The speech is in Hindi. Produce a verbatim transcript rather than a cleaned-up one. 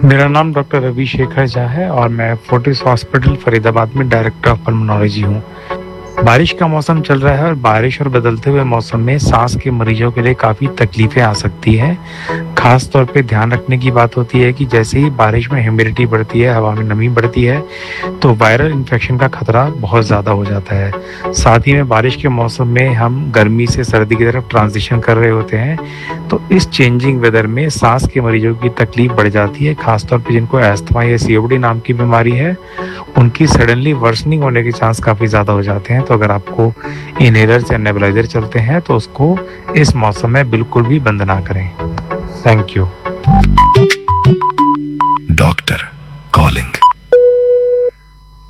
मेरा नाम डॉक्टर रवि शेखर झा है और मैं फोर्टिस हॉस्पिटल फरीदाबाद में डायरेक्टर ऑफ पल्मोनोलॉजी हूँ। बारिश का मौसम चल रहा है और बारिश और बदलते हुए मौसम में सांस के मरीजों के लिए काफ़ी तकलीफें आ सकती हैं। खास तौर पे ध्यान रखने की बात होती है कि जैसे ही बारिश में ह्यूमिडिटी बढ़ती है, हवा में नमी बढ़ती है, तो वायरल इन्फेक्शन का खतरा बहुत ज़्यादा हो जाता है। साथ ही में बारिश के मौसम में हम गर्मी से सर्दी की तरफ ट्रांजिशन कर रहे होते हैं, तो इस चेंजिंग वेदर में सांस के मरीजों की तकलीफ बढ़ जाती है। खासतौर पे जिनको अस्थमा या सीओपीडी नाम की बीमारी है, उनकी सडनली वर्सनिंग होने के चांस काफ़ी ज़्यादा हो जाते हैं। तो अगर आपको इनहेलर्स या नेबुलाइजर चलते हैं तो उसको इस मौसम में बिल्कुल भी बंद ना करें। Thank you. Doctor calling.